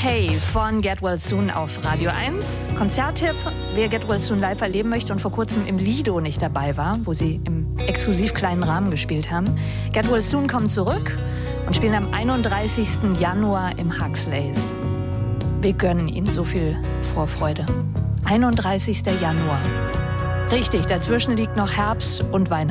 Okay von Get Well Soon auf Radio 1. Konzerttipp, wer Get Well Soon live erleben möchte und vor kurzem im Lido nicht dabei war, wo sie im exklusiv kleinen Rahmen gespielt haben. Get Well Soon kommt zurück und spielen am 31. Januar im Huxleys. Wir gönnen ihnen so viel Vorfreude. 31. Januar. Richtig, dazwischen liegt noch Herbst und Weihnachten.